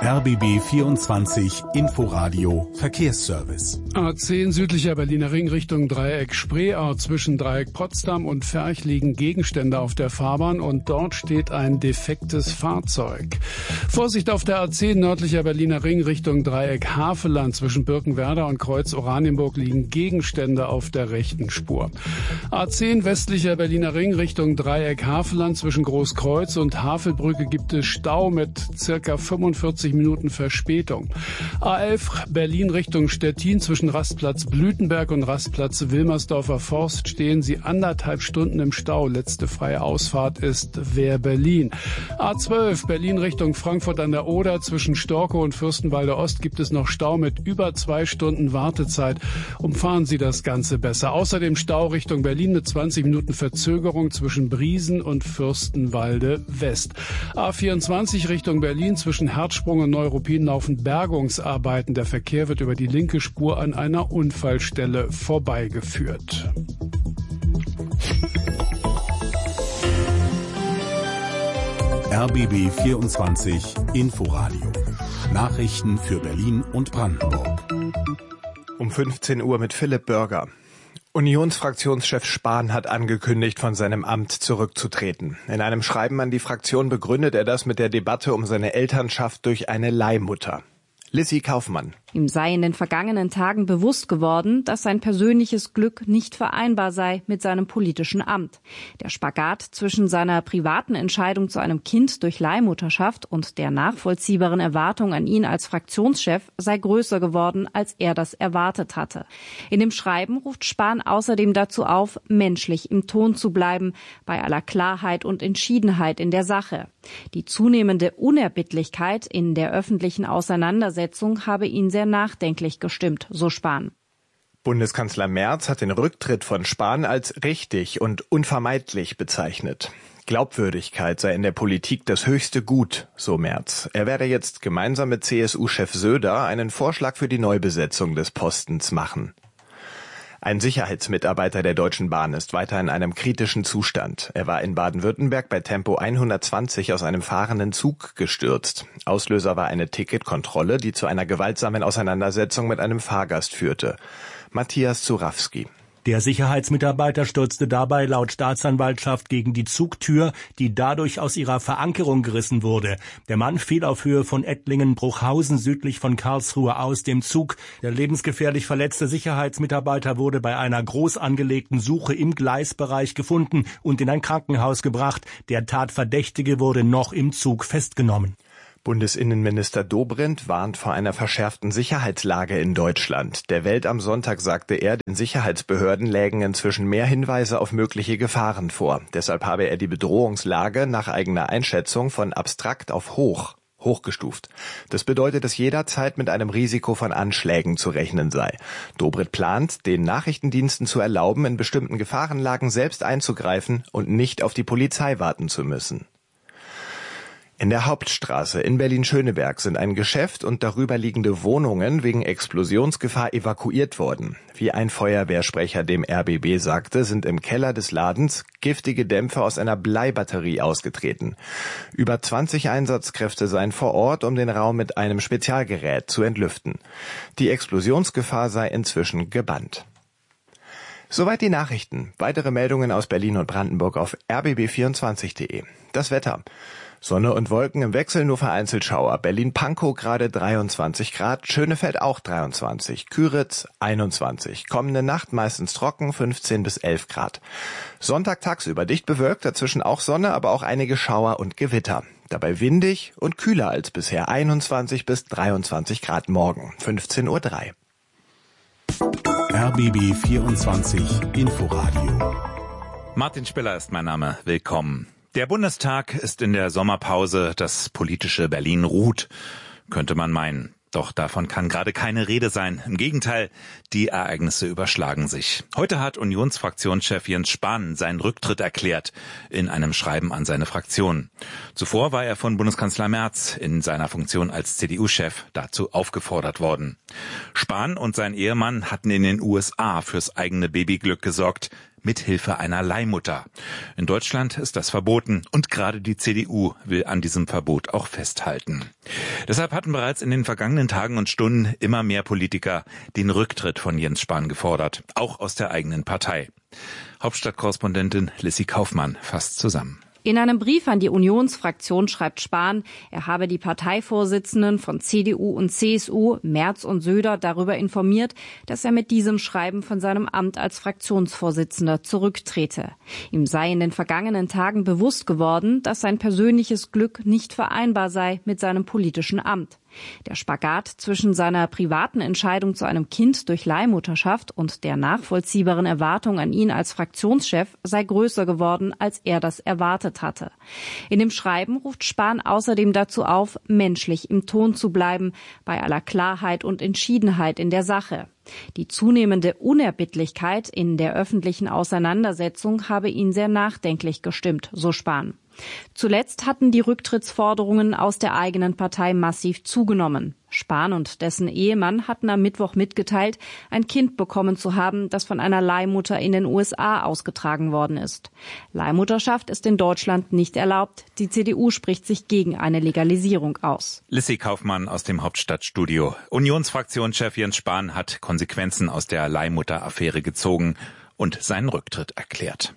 RBB 24 Inforadio Verkehrsservice. A10 südlicher Berliner Ring Richtung Dreieck Spreeau. Zwischen Dreieck Potsdam und Ferch liegen Gegenstände auf der Fahrbahn und dort steht ein defektes Fahrzeug. Vorsicht auf der A10 nördlicher Berliner Ring Richtung Dreieck Havelland. Zwischen Birkenwerder und Kreuz Oranienburg liegen Gegenstände auf der rechten Spur. A10 westlicher Berliner Ring Richtung Dreieck Havelland. Zwischen Großkreuz und Havelbrücke gibt es Stau mit circa 45 Minuten Verspätung. A11 Berlin Richtung Stettin. Zwischen Rastplatz Blütenberg und Rastplatz Wilmersdorfer Forst stehen Sie 1,5 Stunden im Stau. Letzte freie Ausfahrt ist Wehr-Berlin. A12 Berlin Richtung Frankfurt an der Oder. Zwischen Storkow und Fürstenwalde Ost gibt es noch Stau mit über 2 Stunden Wartezeit. Umfahren Sie das Ganze besser. Außerdem Stau Richtung Berlin mit 20 Minuten Verzögerung zwischen Briesen und Fürstenwalde West. A24 Richtung Berlin. Zwischen Herzsprung und Neuruppin laufen Bergungsarbeiten. Der Verkehr wird über die linke Spur an einer Unfallstelle vorbeigeführt. RBB 24 Inforadio. Nachrichten für Berlin und Brandenburg. Um 15 Uhr mit Philipp Börger. Unionsfraktionschef Spahn hat angekündigt, von seinem Amt zurückzutreten. In einem Schreiben an die Fraktion begründet er das mit der Debatte um seine Elternschaft durch eine Leihmutter. Lissy Kaufmann. Ihm sei in den vergangenen Tagen bewusst geworden, dass sein persönliches Glück nicht vereinbar sei mit seinem politischen Amt. Der Spagat zwischen seiner privaten Entscheidung zu einem Kind durch Leihmutterschaft und der nachvollziehbaren Erwartung an ihn als Fraktionschef sei größer geworden, als er das erwartet hatte. In dem Schreiben ruft Spahn außerdem dazu auf, menschlich im Ton zu bleiben, bei aller Klarheit und Entschiedenheit in der Sache. Die zunehmende Unerbittlichkeit in der öffentlichen Auseinandersetzung habe ihn sehr nachdenklich gestimmt, so Spahn. Bundeskanzler Merz hat den Rücktritt von Spahn als richtig und unvermeidlich bezeichnet. Glaubwürdigkeit sei in der Politik das höchste Gut, so Merz. Er werde jetzt gemeinsam mit CSU-Chef Söder einen Vorschlag für die Neubesetzung des Postens machen. Ein Sicherheitsmitarbeiter der Deutschen Bahn ist weiter in einem kritischen Zustand. Er war in Baden-Württemberg bei Tempo 120 aus einem fahrenden Zug gestürzt. Auslöser war eine Ticketkontrolle, die zu einer gewaltsamen Auseinandersetzung mit einem Fahrgast führte. Matthias Zurawski. Der Sicherheitsmitarbeiter stürzte dabei laut Staatsanwaltschaft gegen die Zugtür, die dadurch aus ihrer Verankerung gerissen wurde. Der Mann fiel auf Höhe von Ettlingen-Bruchhausen südlich von Karlsruhe aus dem Zug. Der lebensgefährlich verletzte Sicherheitsmitarbeiter wurde bei einer groß angelegten Suche im Gleisbereich gefunden und in ein Krankenhaus gebracht. Der Tatverdächtige wurde noch im Zug festgenommen. Bundesinnenminister Dobrindt warnt vor einer verschärften Sicherheitslage in Deutschland. Der Welt am Sonntag sagte er, den Sicherheitsbehörden lägen inzwischen mehr Hinweise auf mögliche Gefahren vor. Deshalb habe er die Bedrohungslage nach eigener Einschätzung von abstrakt auf hochgestuft. Das bedeutet, dass jederzeit mit einem Risiko von Anschlägen zu rechnen sei. Dobrindt plant, den Nachrichtendiensten zu erlauben, in bestimmten Gefahrenlagen selbst einzugreifen und nicht auf die Polizei warten zu müssen. In der Hauptstraße in Berlin-Schöneberg sind ein Geschäft und darüber liegende Wohnungen wegen Explosionsgefahr evakuiert worden. Wie ein Feuerwehrsprecher dem RBB sagte, sind im Keller des Ladens giftige Dämpfe aus einer Bleibatterie ausgetreten. Über 20 Einsatzkräfte seien vor Ort, um den Raum mit einem Spezialgerät zu entlüften. Die Explosionsgefahr sei inzwischen gebannt. Soweit die Nachrichten. Weitere Meldungen aus Berlin und Brandenburg auf rbb24.de. Das Wetter. Sonne und Wolken im Wechsel, nur vereinzelt Schauer. Berlin-Pankow gerade 23 Grad, Schönefeld auch 23, Küritz 21. Kommende Nacht meistens trocken, 15 bis 11 Grad. Sonntag tagsüber dicht bewölkt, dazwischen auch Sonne, aber auch einige Schauer und Gewitter. Dabei windig und kühler als bisher, 21 bis 23 Grad morgen, 15:03 Uhr. RBB 24 Inforadio. Martin Spiller ist mein Name. Willkommen. Der Bundestag ist in der Sommerpause, das politische Berlin ruht, könnte man meinen. Doch davon kann gerade keine Rede sein. Im Gegenteil, die Ereignisse überschlagen sich. Heute hat Unionsfraktionschef Jens Spahn seinen Rücktritt erklärt in einem Schreiben an seine Fraktion. Zuvor war er von Bundeskanzler Merz in seiner Funktion als CDU-Chef dazu aufgefordert worden. Spahn und sein Ehemann hatten in den USA fürs eigene Babyglück gesorgt. mithilfe einer Leihmutter. In Deutschland ist das verboten und gerade die CDU will an diesem Verbot auch festhalten. Deshalb hatten bereits in den vergangenen Tagen und Stunden immer mehr Politiker den Rücktritt von Jens Spahn gefordert, auch aus der eigenen Partei. Hauptstadtkorrespondentin Lissy Kaufmann fasst zusammen. In einem Brief an die Unionsfraktion schreibt Spahn, er habe die Parteivorsitzenden von CDU und CSU, Merz und Söder, darüber informiert, dass er mit diesem Schreiben von seinem Amt als Fraktionsvorsitzender zurücktrete. Ihm sei in den vergangenen Tagen bewusst geworden, dass sein persönliches Glück nicht vereinbar sei mit seinem politischen Amt. Der Spagat zwischen seiner privaten Entscheidung zu einem Kind durch Leihmutterschaft und der nachvollziehbaren Erwartung an ihn als Fraktionschef sei größer geworden, als er das erwartet hatte. In dem Schreiben ruft Spahn außerdem dazu auf, menschlich im Ton zu bleiben, bei aller Klarheit und Entschiedenheit in der Sache. Die zunehmende Unerbittlichkeit in der öffentlichen Auseinandersetzung habe ihn sehr nachdenklich gestimmt, so Spahn. Zuletzt hatten die Rücktrittsforderungen aus der eigenen Partei massiv zugenommen. Spahn und dessen Ehemann hatten am Mittwoch mitgeteilt, ein Kind bekommen zu haben, das von einer Leihmutter in den USA ausgetragen worden ist. Leihmutterschaft ist in Deutschland nicht erlaubt. Die CDU spricht sich gegen eine Legalisierung aus. Lissy Kaufmann aus dem Hauptstadtstudio. Unionsfraktionschef Jens Spahn hat Konsequenzen aus der Leihmutter-Affäre gezogen und seinen Rücktritt erklärt.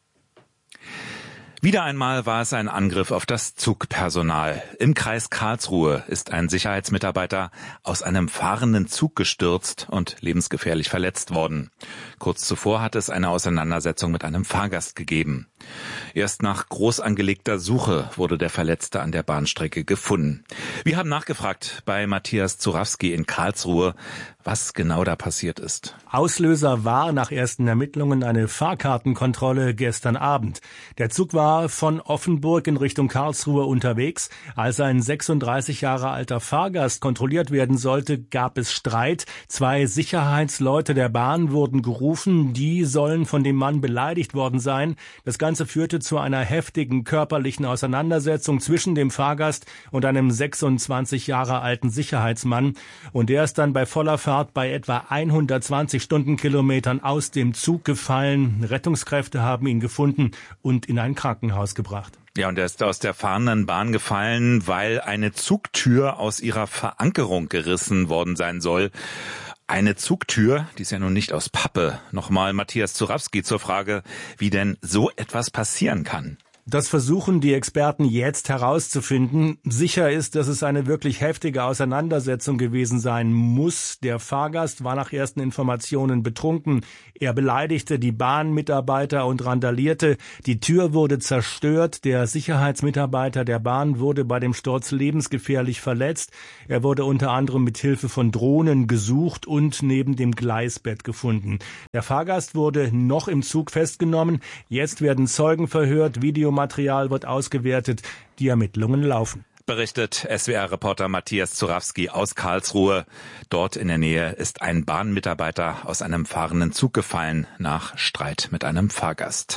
Wieder einmal war es ein Angriff auf das Zugpersonal. Im Kreis Karlsruhe ist ein Sicherheitsmitarbeiter aus einem fahrenden Zug gestürzt und lebensgefährlich verletzt worden. Kurz zuvor hat es eine Auseinandersetzung mit einem Fahrgast gegeben. Erst nach groß angelegter Suche wurde der Verletzte an der Bahnstrecke gefunden. Wir haben nachgefragt bei Matthias Zurawski in Karlsruhe, was genau da passiert ist. Auslöser war nach ersten Ermittlungen eine Fahrkartenkontrolle gestern Abend. Der Zug war von Offenburg in Richtung Karlsruhe unterwegs. Als ein 36 Jahre alter Fahrgast kontrolliert werden sollte, gab es Streit. 2 Sicherheitsleute der Bahn wurden gerufen. Die sollen von dem Mann beleidigt worden sein. Das Ganze führte zu einer heftigen körperlichen Auseinandersetzung zwischen dem Fahrgast und einem 26 Jahre alten Sicherheitsmann. Und der ist dann bei voller Fahrt bei etwa 120 Stundenkilometern aus dem Zug gefallen. Rettungskräfte haben ihn gefunden und in ein Krankenhaus gebracht. Ja, und er ist aus der fahrenden Bahn gefallen, weil eine Zugtür aus ihrer Verankerung gerissen worden sein soll. Eine Zugtür, die ist ja nun nicht aus Pappe. Nochmal Matthias Zurawski zur Frage, wie denn so etwas passieren kann. Das versuchen die Experten jetzt herauszufinden. Sicher ist, dass es eine wirklich heftige Auseinandersetzung gewesen sein muss. Der Fahrgast war nach ersten Informationen betrunken. Er beleidigte die Bahnmitarbeiter und randalierte. Die Tür wurde zerstört. Der Sicherheitsmitarbeiter der Bahn wurde bei dem Sturz lebensgefährlich verletzt. Er wurde unter anderem mit Hilfe von Drohnen gesucht und neben dem Gleisbett gefunden. Der Fahrgast wurde noch im Zug festgenommen. Jetzt werden Zeugen verhört. Videomaterial wird ausgewertet. Die Ermittlungen laufen. Berichtet SWR-Reporter Matthias Zurawski aus Karlsruhe. Dort in der Nähe ist ein Bahnmitarbeiter aus einem fahrenden Zug gefallen nach Streit mit einem Fahrgast.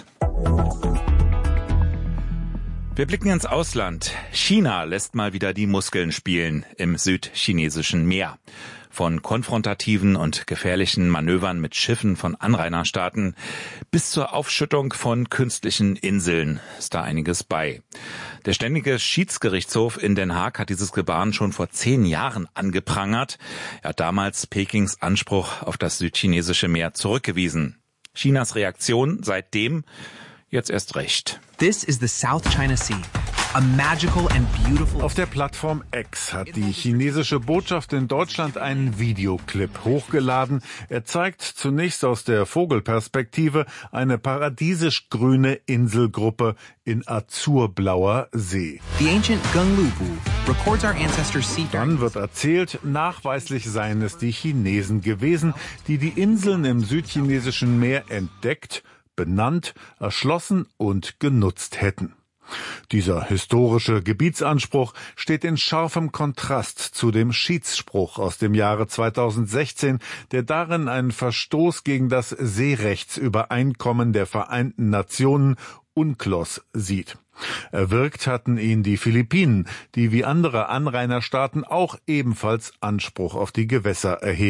Wir blicken ins Ausland. China lässt mal wieder die Muskeln spielen im südchinesischen Meer. Von konfrontativen und gefährlichen Manövern mit Schiffen von Anrainerstaaten bis zur Aufschüttung von künstlichen Inseln ist da einiges bei. Der Ständige Schiedsgerichtshof in Den Haag hat dieses Gebaren schon vor 10 Jahren angeprangert. Er hat damals Pekings Anspruch auf das südchinesische Meer zurückgewiesen. Chinas Reaktion seitdem jetzt erst recht. This is the South China Sea. A magical and beautiful. Auf der Plattform X hat die chinesische Botschaft in Deutschland einen Videoclip hochgeladen. Er zeigt zunächst aus der Vogelperspektive eine paradiesisch grüne Inselgruppe in azurblauer See. The ancient Genglubu records our ancestors' seafaring. Dann wird erzählt, nachweislich seien es die Chinesen gewesen, die die Inseln im südchinesischen Meer entdeckt, benannt, erschlossen und genutzt hätten. Dieser historische Gebietsanspruch steht in scharfem Kontrast zu dem Schiedsspruch aus dem Jahre 2016, der darin einen Verstoß gegen das Seerechtsübereinkommen der Vereinten Nationen UNCLOS sieht. Erwirkt hatten ihn die Philippinen, die wie andere Anrainerstaaten auch ebenfalls Anspruch auf die Gewässer erheben.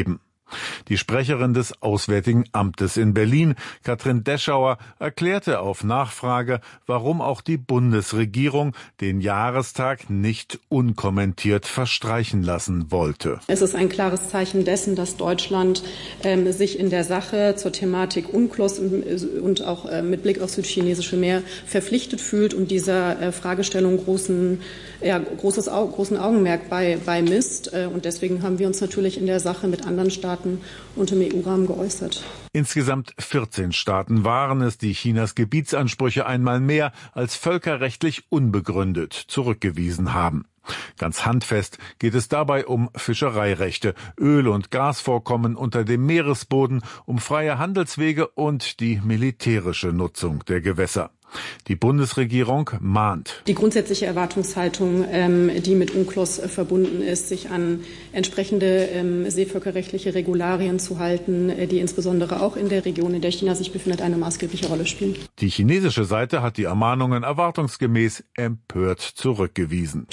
Die Sprecherin des Auswärtigen Amtes in Berlin, Katrin Deschauer, erklärte auf Nachfrage, warum auch die Bundesregierung den Jahrestag nicht unkommentiert verstreichen lassen wollte. Es ist ein klares Zeichen dessen, dass Deutschland sich in der Sache zur Thematik UNCLOS und auch mit Blick aufs südchinesische Meer verpflichtet fühlt und dieser Fragestellung großen Augenmerk beimisst. Und deswegen haben wir uns natürlich in der Sache mit anderen Staaten und im EU-Rahmen geäußert. Insgesamt 14 Staaten waren es, die Chinas Gebietsansprüche einmal mehr als völkerrechtlich unbegründet zurückgewiesen haben. Ganz handfest geht es dabei um Fischereirechte, Öl- und Gasvorkommen unter dem Meeresboden, um freie Handelswege und die militärische Nutzung der Gewässer. Die Bundesregierung mahnt. Die grundsätzliche Erwartungshaltung, die mit UNCLOS verbunden ist, sich an entsprechende seevölkerrechtliche Regularien zu halten, die insbesondere auch in der Region, in der China sich befindet, eine maßgebliche Rolle spielen. Die chinesische Seite hat die Ermahnungen erwartungsgemäß empört zurückgewiesen.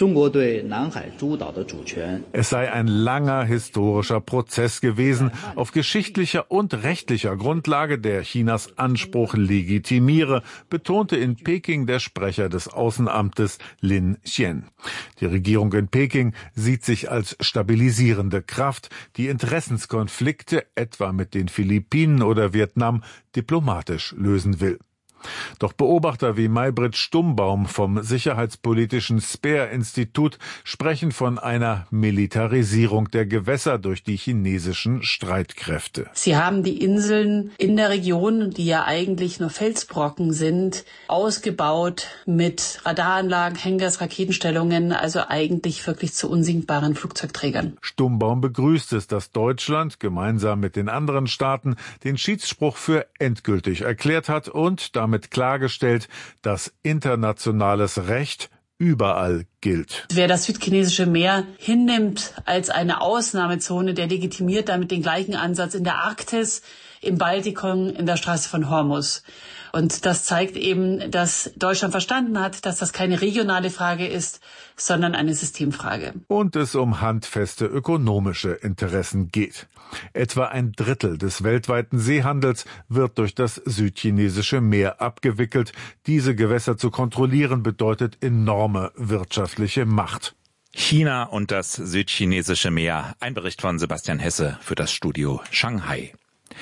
Es sei ein langer historischer Prozess gewesen, auf geschichtlicher und rechtlicher Grundlage, der Chinas Anspruch legitimiere, betonte in Peking der Sprecher des Außenamtes Lin Xian. Die Regierung in Peking sieht sich als stabilisierende Kraft, die Interessenskonflikte etwa mit den Philippinen oder Vietnam diplomatisch lösen will. Doch Beobachter wie Maybrit Stummbaum vom sicherheitspolitischen Speer-Institut sprechen von einer Militarisierung der Gewässer durch die chinesischen Streitkräfte. Sie haben die Inseln in der Region, die ja eigentlich nur Felsbrocken sind, ausgebaut mit Radaranlagen, Hangars, Raketenstellungen, also eigentlich wirklich zu unsinkbaren Flugzeugträgern. Stummbaum begrüßt es, dass Deutschland gemeinsam mit den anderen Staaten den Schiedsspruch für endgültig erklärt hat und damit klargestellt, dass internationales Recht überall gilt. Wer das südchinesische Meer hinnimmt als eine Ausnahmezone, der legitimiert damit den gleichen Ansatz in der Arktis, im Baltikum, in der Straße von Hormuz. Und das zeigt eben, dass Deutschland verstanden hat, dass das keine regionale Frage ist, sondern eine Systemfrage. Und es um handfeste ökonomische Interessen geht. Etwa ein Drittel des weltweiten Seehandels wird durch das südchinesische Meer abgewickelt. Diese Gewässer zu kontrollieren bedeutet enorme wirtschaftliche Macht. China und das südchinesische Meer. Ein Bericht von Sebastian Hesse für das Studio Shanghai.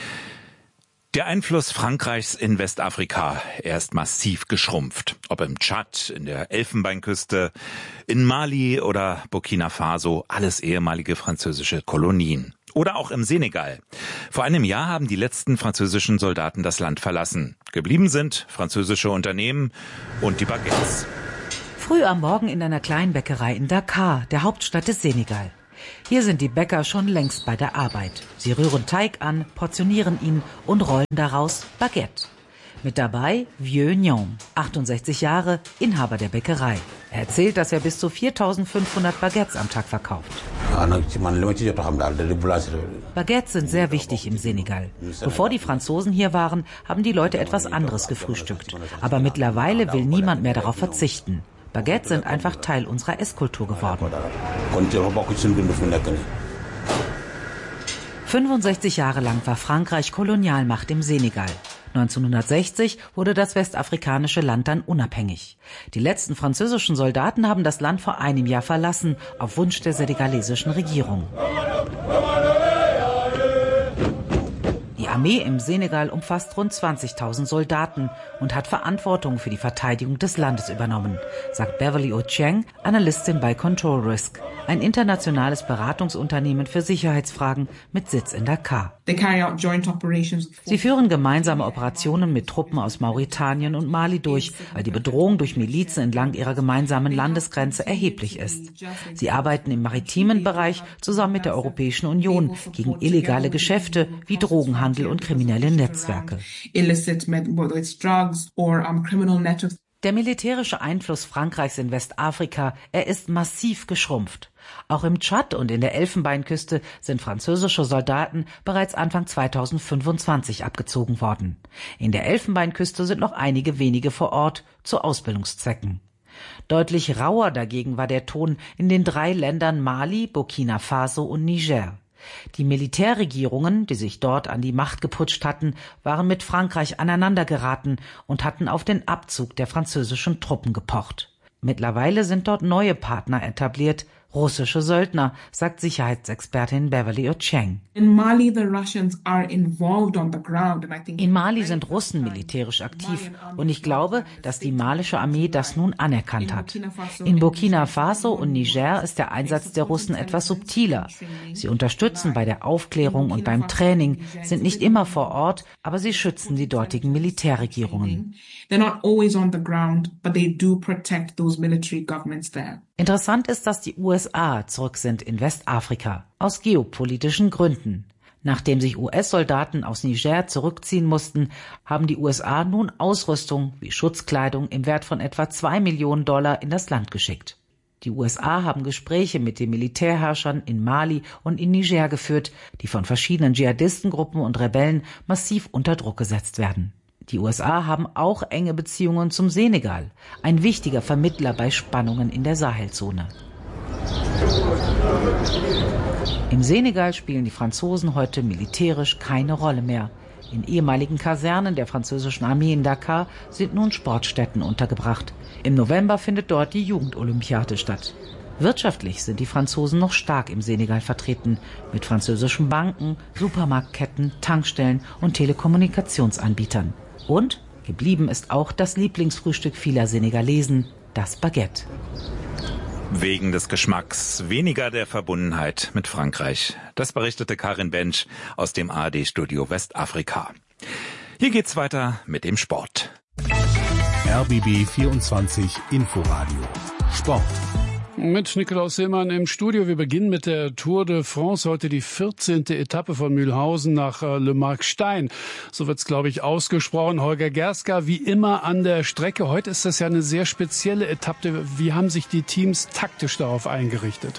Der Einfluss Frankreichs in Westafrika, er ist massiv geschrumpft. Ob im Tschad, in der Elfenbeinküste, in Mali oder Burkina Faso, alles ehemalige französische Kolonien. Oder auch im Senegal. Vor einem Jahr haben die letzten französischen Soldaten das Land verlassen. Geblieben sind französische Unternehmen und die Baguettes. Früh am Morgen in einer kleinen Bäckerei in Dakar, der Hauptstadt des Senegal. Hier sind die Bäcker schon längst bei der Arbeit. Sie rühren Teig an, portionieren ihn und rollen daraus Baguette. Mit dabei Vieux Nion, 68 Jahre, Inhaber der Bäckerei. Er erzählt, dass er bis zu 4.500 Baguettes am Tag verkauft. Baguettes sind sehr wichtig im Senegal. Bevor die Franzosen hier waren, haben die Leute etwas anderes gefrühstückt. Aber mittlerweile will niemand mehr darauf verzichten. Baguettes sind einfach Teil unserer Esskultur geworden. 65 Jahre lang war Frankreich Kolonialmacht im Senegal. 1960 wurde das westafrikanische Land dann unabhängig. Die letzten französischen Soldaten haben das Land vor einem Jahr verlassen, auf Wunsch der senegalesischen Regierung. Die Armee im Senegal umfasst rund 20.000 Soldaten und hat Verantwortung für die Verteidigung des Landes übernommen, sagt Beverly Ochieng, Analystin bei Control Risk, ein internationales Beratungsunternehmen für Sicherheitsfragen mit Sitz in Dakar. Sie führen gemeinsame Operationen mit Truppen aus Mauretanien und Mali durch, weil die Bedrohung durch Milizen entlang ihrer gemeinsamen Landesgrenze erheblich ist. Sie arbeiten im maritimen Bereich zusammen mit der Europäischen Union gegen illegale Geschäfte wie Drogenhandel und kriminelle Netzwerke. Der militärische Einfluss Frankreichs in Westafrika, er ist massiv geschrumpft. Auch im Tschad und in der Elfenbeinküste sind französische Soldaten bereits Anfang 2025 abgezogen worden. In der Elfenbeinküste sind noch einige wenige vor Ort zu Ausbildungszwecken. Deutlich rauer dagegen war der Ton in den 3 Ländern Mali, Burkina Faso und Niger. Die Militärregierungen, die sich dort an die Macht geputscht hatten, waren mit Frankreich aneinandergeraten und hatten auf den Abzug der französischen Truppen gepocht. Mittlerweile sind dort neue Partner etabliert, russische Söldner, sagt Sicherheitsexpertin Beverly Ocheng. In Mali sind Russen militärisch aktiv und ich glaube, dass die malische Armee das nun anerkannt hat. In Burkina Faso und Niger ist der Einsatz der Russen etwas subtiler. Sie unterstützen bei der Aufklärung und beim Training, sind nicht immer vor Ort, aber sie schützen die dortigen Militärregierungen. Interessant ist, dass die USA zurück sind in Westafrika, aus geopolitischen Gründen. Nachdem sich US-Soldaten aus Niger zurückziehen mussten, haben die USA nun Ausrüstung wie Schutzkleidung im Wert von etwa $2 Millionen in das Land geschickt. Die USA haben Gespräche mit den Militärherrschern in Mali und in Niger geführt, die von verschiedenen Dschihadistengruppen und Rebellen massiv unter Druck gesetzt werden. Die USA haben auch enge Beziehungen zum Senegal, ein wichtiger Vermittler bei Spannungen in der Sahelzone. Im Senegal spielen die Franzosen heute militärisch keine Rolle mehr. In ehemaligen Kasernen der französischen Armee in Dakar sind nun Sportstätten untergebracht. Im November findet dort die Jugendolympiade statt. Wirtschaftlich sind die Franzosen noch stark im Senegal vertreten, mit französischen Banken, Supermarktketten, Tankstellen und Telekommunikationsanbietern. Und geblieben ist auch das Lieblingsfrühstück vieler Senegalesen, das Baguette. Wegen des Geschmacks, weniger der Verbundenheit mit Frankreich. Das berichtete Karin Bench aus dem ARD-Studio Westafrika. Hier geht's weiter mit dem Sport. RBB 24 Inforadio Sport. Mit Nikolaus Hillmann im Studio. Wir beginnen mit der Tour de France. Heute die 14. Etappe von Mühlhausen nach Le Marc-Stein. So wird's, glaube ich, ausgesprochen. Holger Gerska wie immer an der Strecke. Heute ist das ja eine sehr spezielle Etappe. Wie haben sich die Teams taktisch darauf eingerichtet?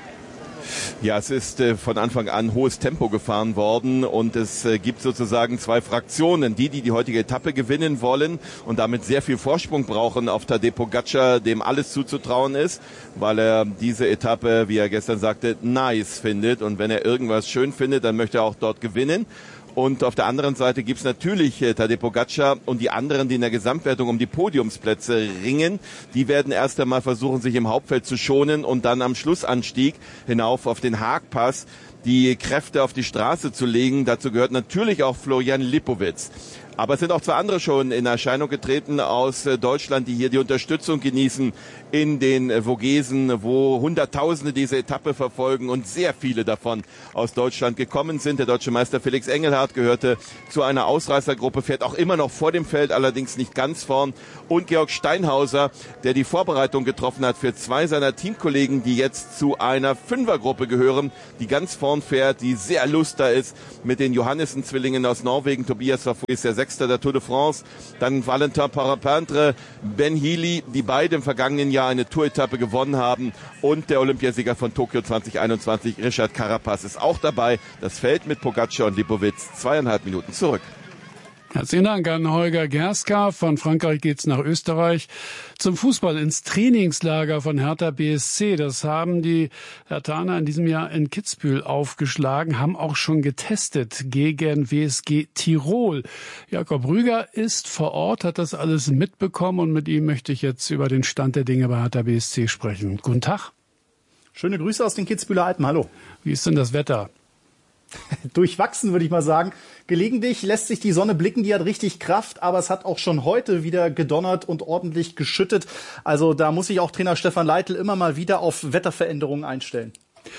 Ja, es ist von Anfang an hohes Tempo gefahren worden und es gibt sozusagen zwei Fraktionen. Die heutige Etappe gewinnen wollen und damit sehr viel Vorsprung brauchen auf Tadej Pogačar, dem alles zuzutrauen ist, weil er diese Etappe, wie er gestern sagte, nice findet. Und wenn er irgendwas schön findet, dann möchte er auch dort gewinnen. Und auf der anderen Seite gibt's natürlich Tadej Pogačar und die anderen, die in der Gesamtwertung um die Podiumsplätze ringen. Die werden erst einmal versuchen, sich im Hauptfeld zu schonen und dann am Schlussanstieg hinauf auf den Haagpass die Kräfte auf die Straße zu legen. Dazu gehört natürlich auch Florian Lipowitz. Aber es sind auch zwei andere schon in Erscheinung getreten aus Deutschland, die hier die Unterstützung genießen in den Vogesen, wo Hunderttausende diese Etappe verfolgen und sehr viele davon aus Deutschland gekommen sind. Der deutsche Meister Felix Engelhardt gehörte zu einer Ausreißergruppe, fährt auch immer noch vor dem Feld, allerdings nicht ganz vorn. Und Georg Steinhauser, der die Vorbereitung getroffen hat für zwei seiner Teamkollegen, die jetzt zu einer Fünfergruppe gehören, die ganz vorn fährt, die sehr luster ist mit den Johannessen-Zwillingen aus Norwegen. Tobias Safoe ist der Sechster der Tour de France. Dann Valentin Parapintre, Ben Healy, die beide im vergangenen Jahr eine Tour-Etappe gewonnen haben. Und der Olympiasieger von Tokio 2021, Richard Carapaz, ist auch dabei. Das Feld mit Pogačar und Lipowitz 2,5 Minuten zurück. Herzlichen Dank an Holger Gerska. Von Frankreich geht's nach Österreich zum Fußball ins Trainingslager von Hertha BSC. Das haben die Herthaner in diesem Jahr in Kitzbühel aufgeschlagen, haben auch schon getestet gegen WSG Tirol. Jakob Rüger ist vor Ort, hat das alles mitbekommen und mit ihm möchte ich jetzt über den Stand der Dinge bei Hertha BSC sprechen. Guten Tag. Schöne Grüße aus den Kitzbüheler Alpen. Hallo. Wie ist denn das Wetter? Durchwachsen, würde ich mal sagen. Gelegentlich lässt sich die Sonne blicken, die hat richtig Kraft, aber es hat auch schon heute wieder gedonnert und ordentlich geschüttet. Also da muss sich auch Trainer Stefan Leitl immer mal wieder auf Wetterveränderungen einstellen.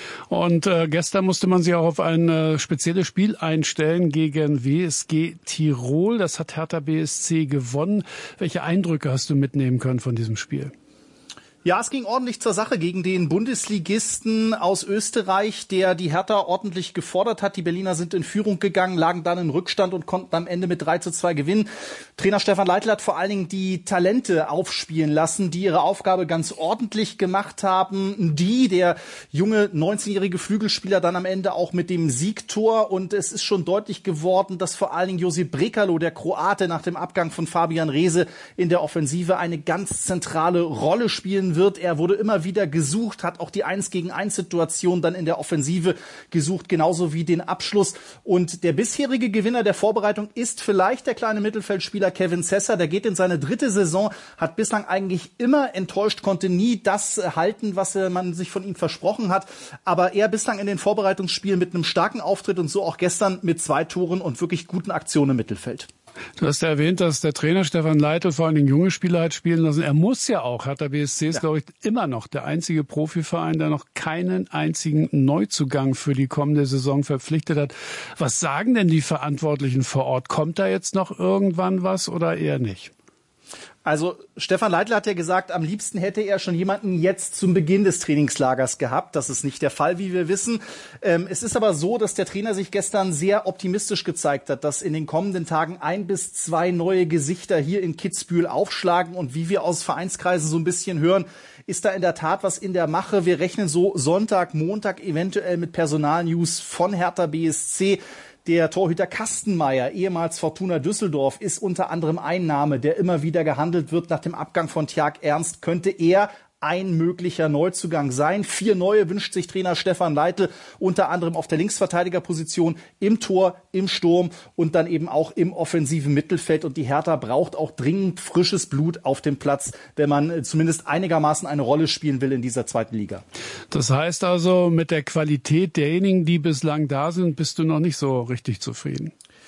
Und gestern musste man sich auch auf ein spezielles Spiel einstellen gegen WSG Tirol. Das hat Hertha BSC gewonnen. Welche Eindrücke hast du mitnehmen können von diesem Spiel? Ja, es ging ordentlich zur Sache gegen den Bundesligisten aus Österreich, der die Hertha ordentlich gefordert hat. Die Berliner sind in Führung gegangen, lagen dann in Rückstand und konnten am Ende mit 3:2 gewinnen. Trainer Stefan Leitl hat vor allen Dingen die Talente aufspielen lassen, die ihre Aufgabe ganz ordentlich gemacht haben. Der junge 19-jährige Flügelspieler dann am Ende auch mit dem Siegtor. Und es ist schon deutlich geworden, dass vor allen Dingen Josip Brekalo, der Kroate, nach dem Abgang von Fabian Reese in der Offensive eine ganz zentrale Rolle spielen gelassen wird. Er wurde immer wieder gesucht, hat auch die 1-gegen-1-Situation dann in der Offensive gesucht, genauso wie den Abschluss. Und der bisherige Gewinner der Vorbereitung ist vielleicht der kleine Mittelfeldspieler Kevin Sessa. Der geht in seine 3. Saison, hat bislang eigentlich immer enttäuscht, konnte nie das halten, was man sich von ihm versprochen hat. Aber er bislang in den Vorbereitungsspielen mit einem starken Auftritt und so auch gestern mit 2 Toren und wirklich guten Aktionen im Mittelfeld. Du hast ja erwähnt, dass der Trainer Stefan Leitl vor allen Dingen junge Spieler hat spielen lassen. Er muss ja auch. Hertha BSC ist, glaube ich, immer noch der einzige Profiverein, der noch keinen einzigen Neuzugang für die kommende Saison verpflichtet hat. Was sagen denn die Verantwortlichen vor Ort? Kommt da jetzt noch irgendwann was oder eher nicht? Also Stefan Leitl hat ja gesagt, am liebsten hätte er schon jemanden jetzt zum Beginn des Trainingslagers gehabt. Das ist nicht der Fall, wie wir wissen. Es ist aber so, dass der Trainer sich gestern sehr optimistisch gezeigt hat, dass in den kommenden Tagen 1 bis 2 neue Gesichter hier in Kitzbühel aufschlagen. Und wie wir aus Vereinskreisen so ein bisschen hören, ist da in der Tat was in der Mache. Wir rechnen so Sonntag, Montag eventuell mit Personalnews von Hertha BSC. Der Torhüter Kastenmeier, ehemals Fortuna Düsseldorf, ist unter anderem ein Name, der immer wieder gehandelt wird. Nach dem Abgang von Tjark Ernst könnte er ein möglicher Neuzugang sein. 4 neue wünscht sich Trainer Stefan Leitl, unter anderem auf der Linksverteidigerposition, im Tor, im Sturm und dann eben auch im offensiven Mittelfeld. Und die Hertha braucht auch dringend frisches Blut auf dem Platz, wenn man zumindest einigermaßen eine Rolle spielen will in dieser 2. Liga. Das heißt also, mit der Qualität derjenigen, die bislang da sind, bist du noch nicht so richtig zufrieden?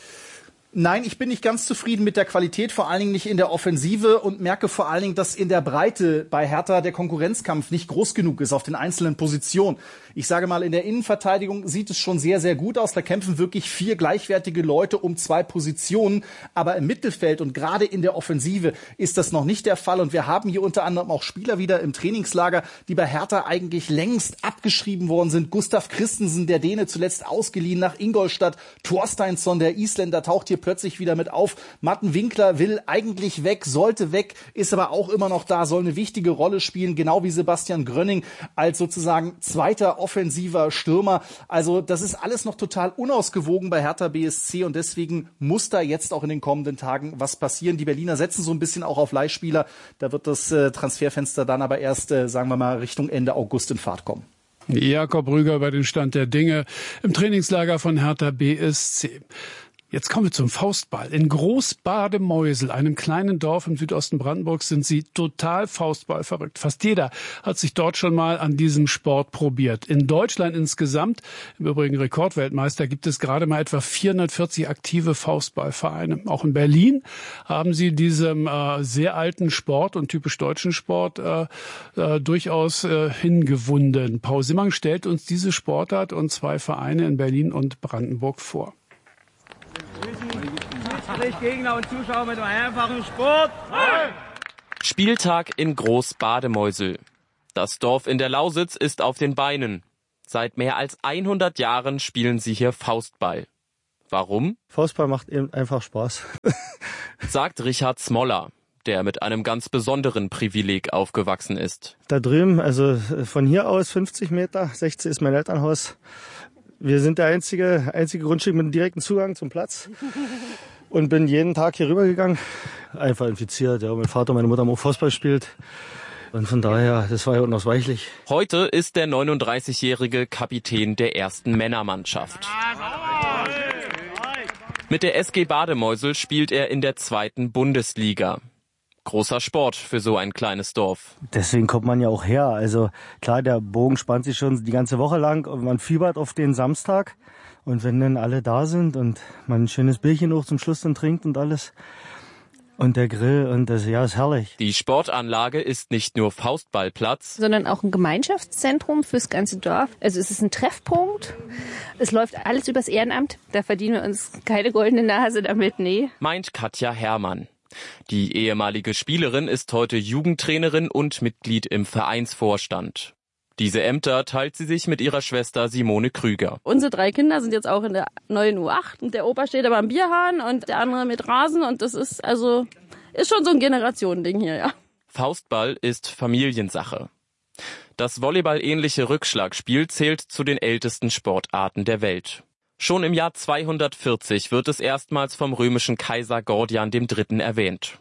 Nein, ich bin nicht ganz zufrieden mit der Qualität, vor allen Dingen nicht in der Offensive und merke vor allen Dingen, dass in der Breite bei Hertha der Konkurrenzkampf nicht groß genug ist auf den einzelnen Positionen. Ich sage mal, in der Innenverteidigung sieht es schon sehr, sehr gut aus. Da kämpfen wirklich 4 gleichwertige Leute um 2 Positionen. Aber im Mittelfeld und gerade in der Offensive ist das noch nicht der Fall. Und wir haben hier unter anderem auch Spieler wieder im Trainingslager, die bei Hertha eigentlich längst abgeschrieben worden sind. Gustav Christensen, der Däne, zuletzt ausgeliehen nach Ingolstadt. Thorsteinsson, der Isländer, taucht hier plötzlich wieder mit auf. Matten Winkler will eigentlich weg, sollte weg, ist aber auch immer noch da, soll eine wichtige Rolle spielen, genau wie Sebastian Grönning als sozusagen zweiter offensiver Stürmer. Also das ist alles noch total unausgewogen bei Hertha BSC und deswegen muss da jetzt auch in den kommenden Tagen was passieren. Die Berliner setzen so ein bisschen auch auf Leihspieler. Da wird das Transferfenster dann aber erst, sagen wir mal, Richtung Ende August in Fahrt kommen. Jakob Rüger über den Stand der Dinge im Trainingslager von Hertha BSC. Jetzt kommen wir zum Faustball. In Großbademeusel, einem kleinen Dorf im Südosten Brandenburgs, sind sie total Faustball verrückt. Fast jeder hat sich dort schon mal an diesem Sport probiert. In Deutschland insgesamt, im Übrigen Rekordweltmeister, gibt es gerade mal etwa 440 aktive Faustballvereine. Auch in Berlin haben sie diesem sehr alten Sport und typisch deutschen Sport durchaus hingewunden. Paul Simmang stellt uns diese Sportart und 2 Vereine in Berlin und Brandenburg vor. Gegner und Zuschauer mit einem einfachen Sport. Spieltag in Großbademeusel. Das Dorf in der Lausitz ist auf den Beinen. Seit mehr als 100 Jahren spielen sie hier Faustball. Warum? Faustball macht eben einfach Spaß. Sagt Richard Smoller, der mit einem ganz besonderen Privileg aufgewachsen ist. Da drüben, also von hier aus 50 Meter, 60 ist mein Elternhaus. Wir sind der einzige Grundstück mit einem direkten Zugang zum Platz. Und bin jeden Tag hier rübergegangen. Einfach infiziert. Ja, mein Vater und meine Mutter haben auch Fußball gespielt. Und von daher, das war ja unausweichlich. Heute ist der 39-jährige Kapitän der ersten Männermannschaft. Mit der SG Bademeusel spielt er in der 2. Bundesliga. Großer Sport für so ein kleines Dorf. Deswegen kommt man ja auch her. Also klar, der Bogen spannt sich schon die ganze Woche lang und man fiebert auf den Samstag. Und wenn dann alle da sind und man ein schönes Bierchen auch zum Schluss dann trinkt und alles und der Grill und das, ja, ist herrlich. Die Sportanlage ist nicht nur Faustballplatz, sondern auch ein Gemeinschaftszentrum fürs ganze Dorf. Also es ist ein Treffpunkt. Es läuft alles übers Ehrenamt. Da verdienen wir uns keine goldene Nase damit, nee. Meint Katja Herrmann. Die ehemalige Spielerin ist heute Jugendtrainerin und Mitglied im Vereinsvorstand. Diese Ämter teilt sie sich mit ihrer Schwester Simone Krüger. Unsere 3 Kinder sind jetzt auch in der neuen U8 und der Opa steht aber am Bierhahn und der andere mit Rasen und das ist schon so ein Generationending hier, ja. Faustball ist Familiensache. Das Volleyball-ähnliche Rückschlagspiel zählt zu den ältesten Sportarten der Welt. Schon im Jahr 240 wird es erstmals vom römischen Kaiser Gordian III. Erwähnt.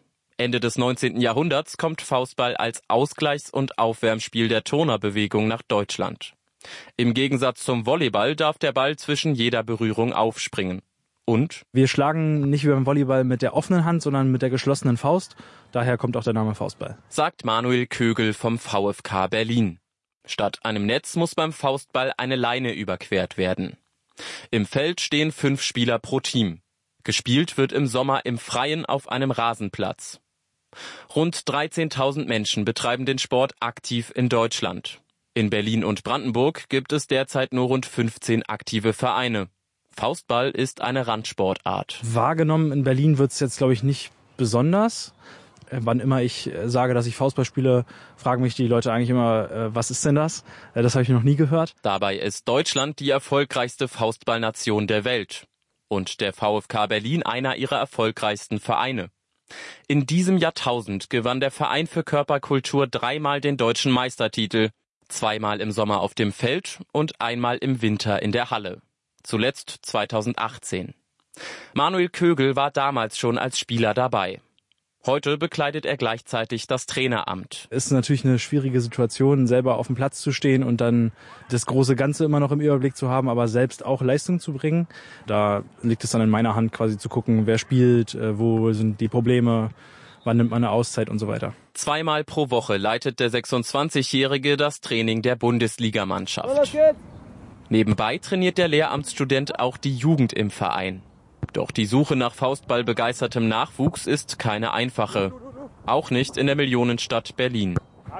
Ende des 19. Jahrhunderts kommt Faustball als Ausgleichs- und Aufwärmspiel der Turnerbewegung nach Deutschland. Im Gegensatz zum Volleyball darf der Ball zwischen jeder Berührung aufspringen. Und? Wir schlagen nicht wie beim Volleyball mit der offenen Hand, sondern mit der geschlossenen Faust. Daher kommt auch der Name Faustball. Sagt Manuel Kögel vom VfK Berlin. Statt einem Netz muss beim Faustball eine Leine überquert werden. Im Feld stehen 5 Spieler pro Team. Gespielt wird im Sommer im Freien auf einem Rasenplatz. Rund 13.000 Menschen betreiben den Sport aktiv in Deutschland. In Berlin und Brandenburg gibt es derzeit nur rund 15 aktive Vereine. Faustball ist eine Randsportart. Wahrgenommen in Berlin wird es jetzt, glaube ich, nicht besonders. Wann immer ich sage, dass ich Faustball spiele, fragen mich die Leute eigentlich immer, was ist denn das? Das habe ich noch nie gehört. Dabei ist Deutschland die erfolgreichste Faustballnation der Welt. Und der VfK Berlin einer ihrer erfolgreichsten Vereine. In diesem Jahrtausend gewann der Verein für Körperkultur 3-mal den deutschen Meistertitel, 2-mal im Sommer auf dem Feld und 1-mal im Winter in der Halle. Zuletzt 2018. Manuel Kögel war damals schon als Spieler dabei. Heute bekleidet er gleichzeitig das Traineramt. Es ist natürlich eine schwierige Situation, selber auf dem Platz zu stehen und dann das große Ganze immer noch im Überblick zu haben, aber selbst auch Leistung zu bringen. Da liegt es dann in meiner Hand, quasi zu gucken, wer spielt, wo sind die Probleme, wann nimmt man eine Auszeit und so weiter. 2-mal pro Woche leitet der 26-Jährige das Training der Bundesligamannschaft. Nebenbei trainiert der Lehramtsstudent auch die Jugend im Verein. Doch die Suche nach Faustball-begeistertem Nachwuchs ist keine einfache. Auch nicht in der Millionenstadt Berlin.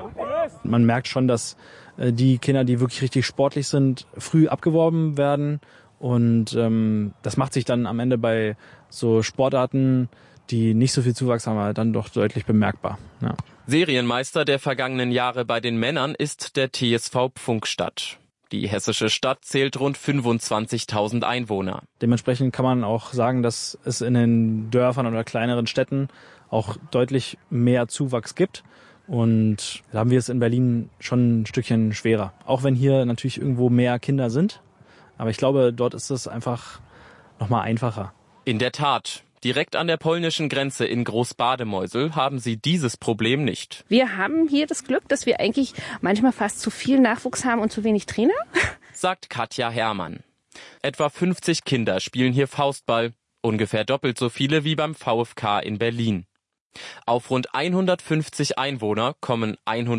Man merkt schon, dass die Kinder, die wirklich richtig sportlich sind, früh abgeworben werden. Und das macht sich dann am Ende bei so Sportarten, die nicht so viel Zuwachs haben, dann doch deutlich bemerkbar. Ja. Serienmeister der vergangenen Jahre bei den Männern ist der TSV Pfungstadt. Die hessische Stadt zählt rund 25.000 Einwohner. Dementsprechend kann man auch sagen, dass es in den Dörfern oder kleineren Städten auch deutlich mehr Zuwachs gibt. Und da haben wir es in Berlin schon ein Stückchen schwerer. Auch wenn hier natürlich irgendwo mehr Kinder sind. Aber ich glaube, dort ist es einfach nochmal einfacher. In der Tat. Direkt an der polnischen Grenze in Großbademeusel haben sie dieses Problem nicht. Wir haben hier das Glück, dass wir eigentlich manchmal fast zu viel Nachwuchs haben und zu wenig Trainer, sagt Katja Herrmann. Etwa 50 Kinder spielen hier Faustball, ungefähr doppelt so viele wie beim VfK in Berlin. Auf rund 150 Einwohner kommen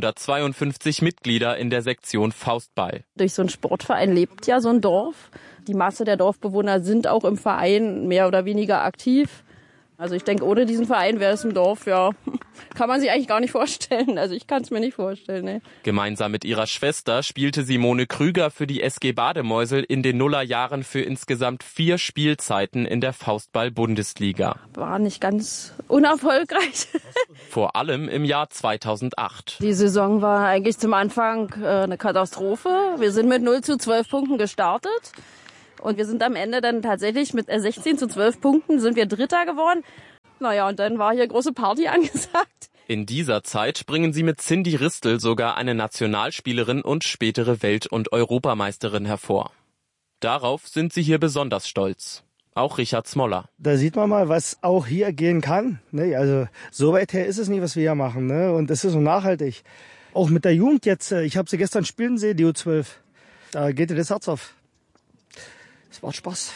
152 Mitglieder in der Sektion Faustball. Durch so einen Sportverein lebt ja so ein Dorf. Die Masse der Dorfbewohner sind auch im Verein mehr oder weniger aktiv. Also ich denke, ohne diesen Verein wäre es im Dorf, ja, kann man sich eigentlich gar nicht vorstellen. Also ich kann es mir nicht vorstellen. Ne. Gemeinsam mit ihrer Schwester spielte Simone Krüger für die SG Bademeusel in den Nullerjahren für insgesamt 4 Spielzeiten in der Faustball-Bundesliga. War nicht ganz unerfolgreich. Vor allem im Jahr 2008. Die Saison war eigentlich zum Anfang eine Katastrophe. Wir sind mit 0-12 Punkten gestartet. Und wir sind am Ende dann tatsächlich mit 16-12 Punkten sind wir Dritter geworden. Naja, und dann war hier große Party angesagt. In dieser Zeit bringen sie mit Cindy Ristel sogar eine Nationalspielerin und spätere Welt- und Europameisterin hervor. Darauf sind sie hier besonders stolz. Auch Richard Smoller. Da sieht man mal, was auch hier gehen kann. Ne? Also so weit her ist es nicht, was wir hier machen. Ne? Und es ist so nachhaltig. Auch mit der Jugend jetzt. Ich habe sie gestern spielen sehen, die U12. Da geht dir das Herz auf. Es macht Spaß.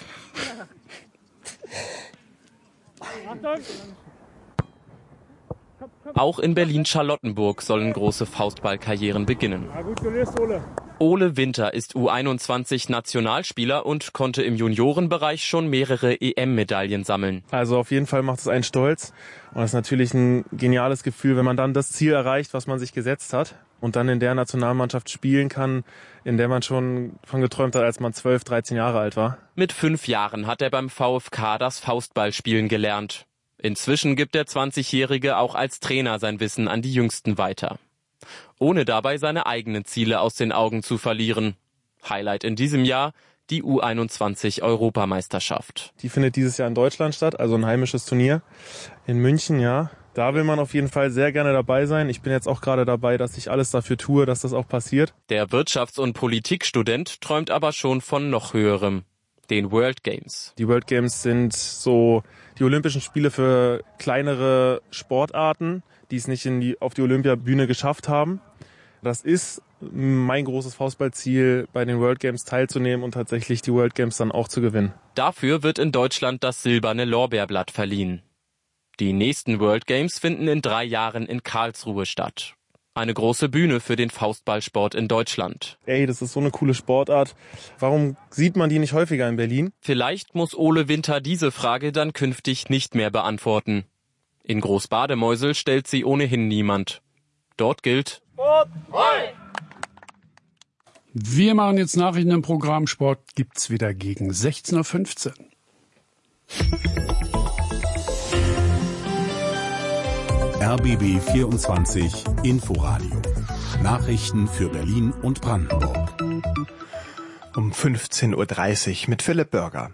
Auch in Berlin-Charlottenburg sollen große Faustballkarrieren beginnen. Ja, gut gelöst, Ole. Ole Winter ist U21-Nationalspieler und konnte im Juniorenbereich schon mehrere EM-Medaillen sammeln. Also auf jeden Fall macht es einen stolz. Und das ist natürlich ein geniales Gefühl, wenn man dann das Ziel erreicht, was man sich gesetzt hat. Und dann in der Nationalmannschaft spielen kann, in der man schon von geträumt hat, als man 12, 13 Jahre alt war. Mit 5 Jahren hat er beim VfK das Faustballspielen gelernt. Inzwischen gibt der 20-Jährige auch als Trainer sein Wissen an die Jüngsten weiter. Ohne dabei seine eigenen Ziele aus den Augen zu verlieren. Highlight in diesem Jahr die U21-Europameisterschaft. Die findet dieses Jahr in Deutschland statt, also ein heimisches Turnier in München, ja. Da will man auf jeden Fall sehr gerne dabei sein. Ich bin jetzt auch gerade dabei, dass ich alles dafür tue, dass das auch passiert. Der Wirtschafts- und Politikstudent träumt aber schon von noch höherem. den World Games. Die World Games sind so die Olympischen Spiele für kleinere Sportarten, die es nicht auf die Olympiabühne geschafft haben. Das ist mein großes Faustballziel, bei den World Games teilzunehmen und tatsächlich die World Games dann auch zu gewinnen. Dafür wird in Deutschland das silberne Lorbeerblatt verliehen. Die nächsten World Games finden in 3 Jahren in Karlsruhe statt. Eine große Bühne für den Faustballsport in Deutschland. Das ist so eine coole Sportart. Warum sieht man die nicht häufiger in Berlin? Vielleicht muss Ole Winter diese Frage dann künftig nicht mehr beantworten. In Großbademeusel stellt sie ohnehin niemand. Dort gilt: Wir machen jetzt Nachrichten im Programm. Sport gibt's wieder gegen 16:15 Uhr. RBB 24 Inforadio. Nachrichten für Berlin und Brandenburg. Um 15:30 Uhr mit Philipp Bürger.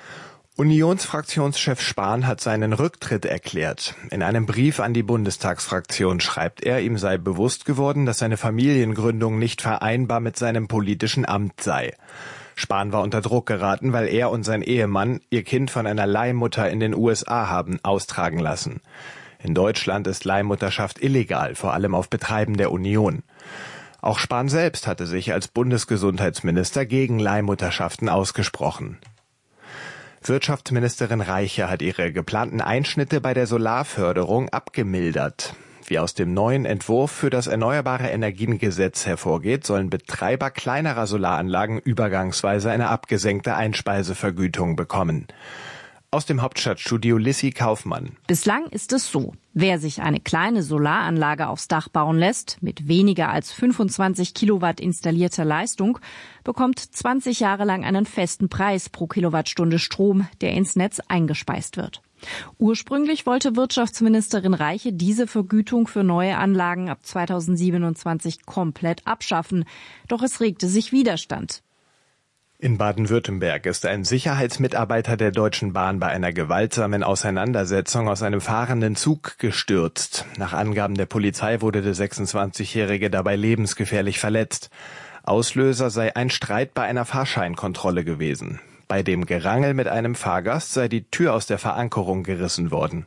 Unionsfraktionschef Spahn hat seinen Rücktritt erklärt. In einem Brief an die Bundestagsfraktion schreibt er, ihm sei bewusst geworden, dass seine Familiengründung nicht vereinbar mit seinem politischen Amt sei. Spahn war unter Druck geraten, weil er und sein Ehemann ihr Kind von einer Leihmutter in den USA haben austragen lassen. In Deutschland ist Leihmutterschaft illegal, vor allem auf Betreiben der Union. Auch Spahn selbst hatte sich als Bundesgesundheitsminister gegen Leihmutterschaften ausgesprochen. Wirtschaftsministerin Reiche hat ihre geplanten Einschnitte bei der Solarförderung abgemildert. Wie aus dem neuen Entwurf für das Erneuerbare Energiengesetz hervorgeht, sollen Betreiber kleinerer Solaranlagen übergangsweise eine abgesenkte Einspeisevergütung bekommen. Aus dem Hauptstadtstudio Lissy Kaufmann. Bislang ist es so: Wer sich eine kleine Solaranlage aufs Dach bauen lässt, mit weniger als 25 Kilowatt installierter Leistung, bekommt 20 Jahre lang einen festen Preis pro Kilowattstunde Strom, der ins Netz eingespeist wird. Ursprünglich wollte Wirtschaftsministerin Reiche diese Vergütung für neue Anlagen ab 2027 komplett abschaffen. Doch es regte sich Widerstand. In Baden-Württemberg ist ein Sicherheitsmitarbeiter der Deutschen Bahn bei einer gewaltsamen Auseinandersetzung aus einem fahrenden Zug gestürzt. Nach Angaben der Polizei wurde der 26-Jährige dabei lebensgefährlich verletzt. Auslöser sei ein Streit bei einer Fahrscheinkontrolle gewesen. Bei dem Gerangel mit einem Fahrgast sei die Tür aus der Verankerung gerissen worden.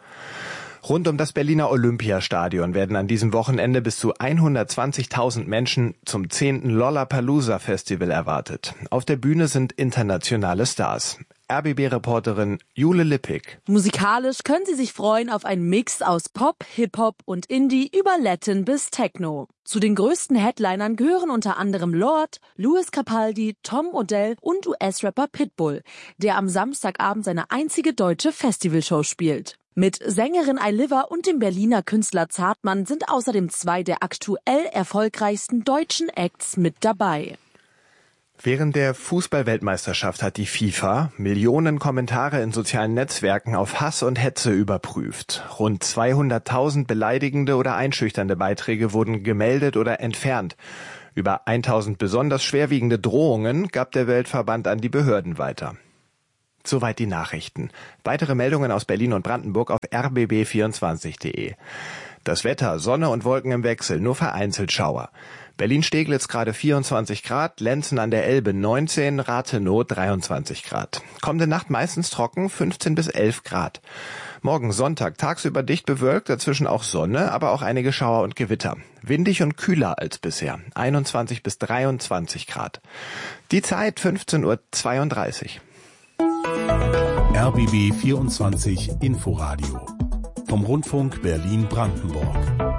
Rund um das Berliner Olympiastadion werden an diesem Wochenende bis zu 120.000 Menschen zum 10. Lollapalooza-Festival erwartet. Auf der Bühne sind internationale Stars. RBB-Reporterin Jule Lippig. Musikalisch können Sie sich freuen auf einen Mix aus Pop, Hip-Hop und Indie über Latin bis Techno. Zu den größten Headlinern gehören unter anderem Lorde, Lewis Capaldi, Tom Odell und US-Rapper Pitbull, der am Samstagabend seine einzige deutsche Festivalshow spielt. Mit Sängerin Ailiva und dem Berliner Künstler Zartmann sind außerdem 2 der aktuell erfolgreichsten deutschen Acts mit dabei. Während der Fußball-Weltmeisterschaft hat die FIFA Millionen Kommentare in sozialen Netzwerken auf Hass und Hetze überprüft. Rund 200.000 beleidigende oder einschüchternde Beiträge wurden gemeldet oder entfernt. Über 1.000 besonders schwerwiegende Drohungen gab der Weltverband an die Behörden weiter. Soweit die Nachrichten. Weitere Meldungen aus Berlin und Brandenburg auf rbb24.de. Das Wetter: Sonne und Wolken im Wechsel, nur vereinzelt Schauer. Berlin-Steglitz gerade 24 Grad, Lenzen an der Elbe 19, Rathenow 23 Grad. Kommende Nacht meistens trocken, 15 bis 11 Grad. Morgen Sonntag tagsüber dicht bewölkt, dazwischen auch Sonne, aber auch einige Schauer und Gewitter. Windig und kühler als bisher, 21 bis 23 Grad. Die Zeit 15:32 Uhr. RBB 24 Inforadio vom Rundfunk Berlin-Brandenburg.